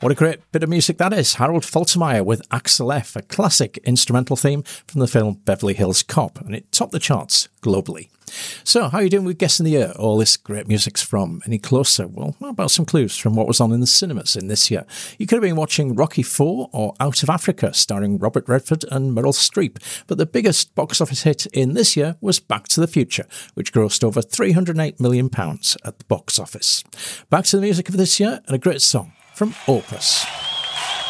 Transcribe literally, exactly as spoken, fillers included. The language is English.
What a great bit of music that is. Harold Faltermeyer with Axel F, a classic instrumental theme from the film Beverly Hills Cop, and it topped the charts globally. So, how are you doing with guessing the year all this great music's from? Any closer? Well, how about some clues from what was on in the cinemas in this year? You could have been watching Rocky four or Out of Africa, starring Robert Redford and Meryl Streep. But the biggest box office hit in this year was Back to the Future, which grossed over three hundred eight million pounds at the box office. Back to the music of this year and a great song from Opus.